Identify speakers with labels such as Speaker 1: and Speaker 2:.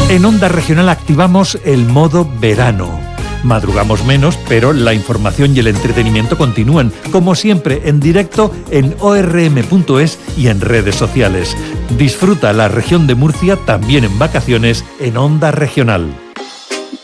Speaker 1: En Onda Regional activamos el modo verano. Madrugamos menos, pero la información y el entretenimiento continúan, como siempre, en directo en orm.es y en redes sociales. Disfruta la región de Murcia también en vacaciones en Onda Regional.